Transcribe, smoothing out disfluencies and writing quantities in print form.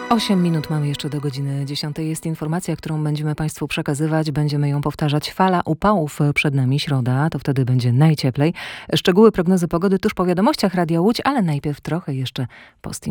8 minut mamy jeszcze do godziny 10. Jest informacja, którą będziemy Państwu przekazywać. Będziemy ją powtarzać. Fala upałów przed nami, środa, to wtedy będzie najcieplej. Szczegóły prognozy pogody tuż po wiadomościach Radia Łódź, ale najpierw trochę jeszcze post